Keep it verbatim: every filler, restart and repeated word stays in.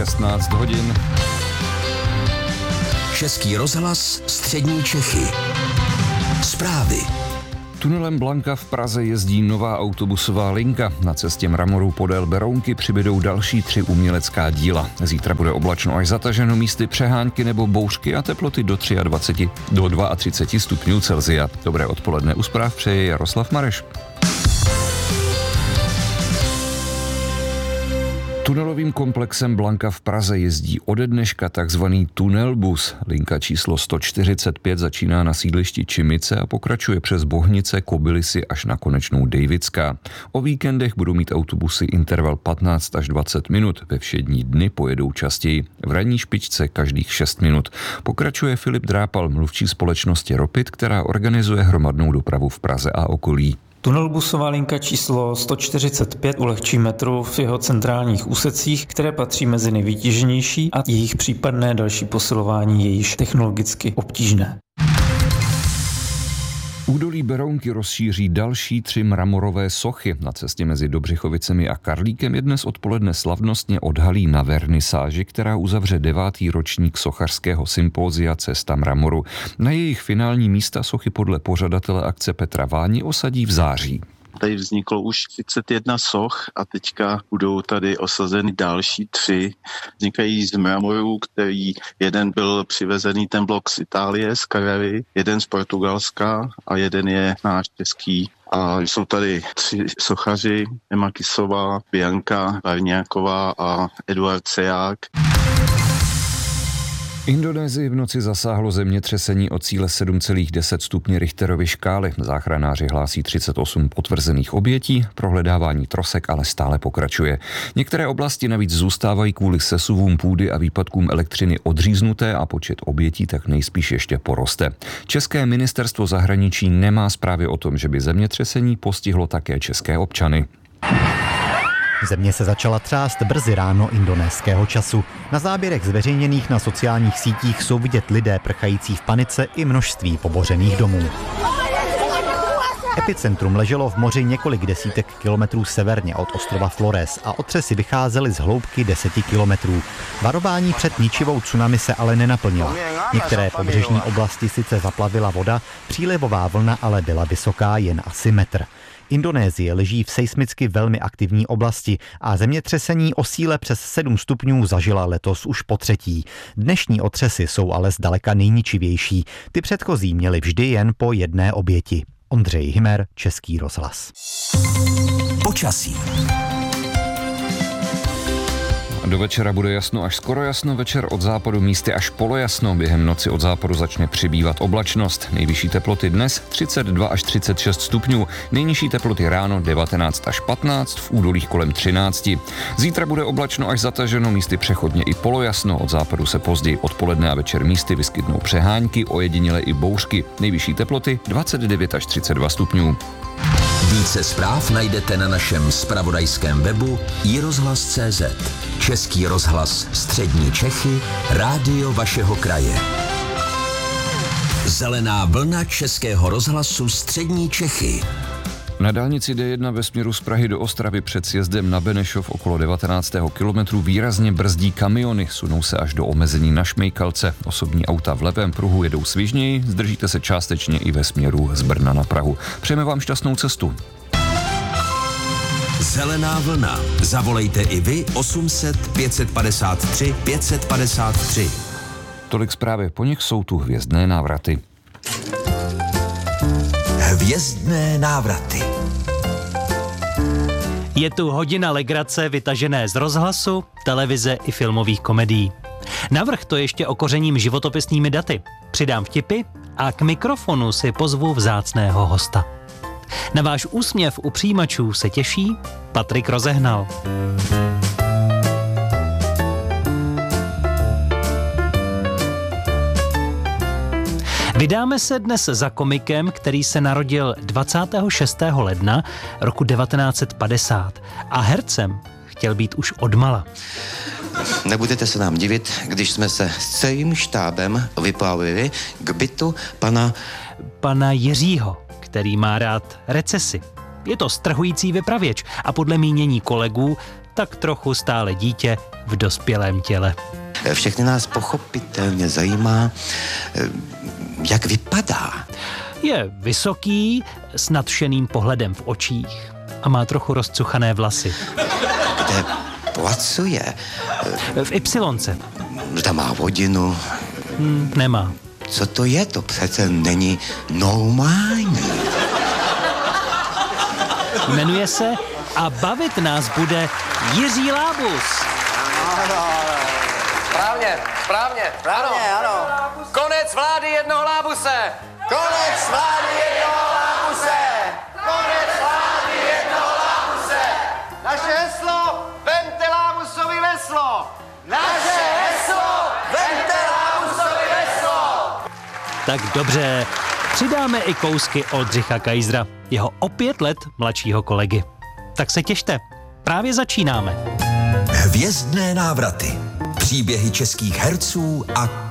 šestnáct hodin. Český rozhlas Střední Čechy. Zprávy. Tunelem Blanka v Praze jezdí nová autobusová linka. Na cestě mramoru podél Berounky přibydou další tři umělecká díla. Zítra bude oblačno až zataženo, místy přehánky nebo bouřky a teploty do dvacet tři do třicet dva stupňů Celsia. Dobré odpoledne, u zpráv přeje Jaroslav Mareš. Tunelovým komplexem Blanka v Praze jezdí ode dneška takzvaný tunelbus. Linka číslo sto čtyřicet pět začíná na sídlišti Čimice a pokračuje přes Bohnice, Kobylisy až na konečnou Dejvická. O víkendech budou mít autobusy interval patnáct až dvacet minut. Ve všední dny pojedou častěji. V ranní špičce každých šest minut. Pokračuje Filip Drápal, mluvčí společnosti Ropit, která organizuje hromadnou dopravu v Praze a okolí. Tunelbusová linka číslo sto čtyřicet pět ulehčí metru v jeho centrálních úsecích, které patří mezi nejvytíženější, a jejich případné další posilování je již technologicky obtížné. Údolí Berounky rozšíří další tři mramorové sochy. Na cestě mezi Dobřichovicemi a Karlíkem je dnes odpoledne slavnostně odhalí na vernisáži, která uzavře devátý ročník sochařského sympózia Cesta mramoru. Na jejich finální místa sochy podle pořadatele akce Petra Váni osadí v září. Tady vzniklo už třicet jedna soch a teďka budou tady osazeny další tři. Vznikají z mramoru, který jeden byl přivezený ten blok z Itálie, z Carrary, jeden z Portugalska a jeden je náš český. A jsou tady tři sochaři, Emma Kisová, Bianka Varňáková a Eduard Seják. Indonésii v noci zasáhlo zemětřesení o síle sedm celá deset stupně Richterovy škály. Záchranáři hlásí třicet osm potvrzených obětí, prohledávání trosek ale stále pokračuje. Některé oblasti navíc zůstávají kvůli sesuvům půdy a výpadkům elektřiny odříznuté a počet obětí tak nejspíš ještě poroste. České ministerstvo zahraničí nemá zprávy o tom, že by zemětřesení postihlo také české občany. Země se začala třást brzy ráno indonéského času. Na záběrech zveřejněných na sociálních sítích jsou vidět lidé prchající v panice i množství pobořených domů. Epicentrum leželo v moři několik desítek kilometrů severně od ostrova Flores a otřesy vycházely z hloubky deseti kilometrů. Varování před ničivou tsunami se ale nenaplnilo. Některé pobřežní oblasti sice zaplavila voda, přílivová vlna ale byla vysoká jen asi metr. Indonésie leží v seismicky velmi aktivní oblasti a zemětřesení o síle přes sedm stupňů zažila letos už po třetí. Dnešní otřesy jsou ale zdaleka nejničivější. Ty předchozí měly vždy jen po jedné oběti. Ondřej Hymer, Český rozhlas. Počasí. Do večera bude jasno až skoro jasno, večer od západu místy až polojasno. Během noci od západu začne přibývat oblačnost. Nejvyšší teploty dnes třicet dva až třicet šest stupňů, nejnižší teploty ráno devatenáct až patnáct, v údolích kolem třináct. Zítra bude oblačno až zataženo, místy přechodně i polojasno. Od západu se později odpoledne a večer místy vyskytnou přehánky, ojediněle i bouřky. Nejvyšší teploty dvacet devět až třicet dva stupňů. Více zpráv najdete na našem zpravodajském webu i rozhlas tečka cé zet. Český rozhlas Střední Čechy, rádio vašeho kraje. Zelená vlna Českého rozhlasu Střední Čechy. Na dálnici D jedna ve směru z Prahy do Ostravy před sjezdem na Benešov okolo devatenáctého kilometru výrazně brzdí kamiony, sunou se až do omezení na Šmejkalce. Osobní auta v levém pruhu jedou svižněji, zdržíte se částečně i ve směru z Brna na Prahu. Přejeme vám šťastnou cestu. Zelená vlna. Zavolejte i vy osm set pět padesát tři pět padesát tři. Tolik zprávy, po nich jsou tu hvězdné návraty. Hvězdné návraty. Je tu hodina legrace vytažené z rozhlasu, televize i filmových komedií. Navrch to ještě okořením životopisnými daty. Přidám vtipy a k mikrofonu si pozvu vzácného hosta. Na váš úsměv u přijímačů se těší Patrik Rozehnal. Vydáme se dnes za komikem, který se narodil dvacátého šestého ledna roku devatenáct set padesát a hercem chtěl být už odmala. Nebudete se nám divit, když jsme se s celým štábem vyplavili k bytu pana... Pana Jiřího, který má rád recesi. Je to strhující vypravěč a podle mínění kolegů tak trochu stále dítě v dospělém těle. Všechny nás pochopitelně zajímá, jak vypadá. Je vysoký, s nadšeným pohledem v očích a má trochu rozcuchané vlasy. Kde pracuje? V Ypsilonce. Zda má hodinu. Hmm, nemá. Co to je? To přece není normální. Jmenuje se a bavit nás bude Jiří Lábus. Správně, správně, správně, ano. ano. Konec vlády jednoho Lábuse. Konec vlády jednoho Lábuse. Konec vlády jednoho Lábuse. Naše heslo, vemte Lábusovi veslo. Naše heslo, vemte Lábusovi veslo. Tak dobře, přidáme i kousky Oldřicha Kaisera, jeho o pět let mladšího kolegy. Tak se těšte, právě začínáme. Hvězdné návraty. Příběhy českých herců a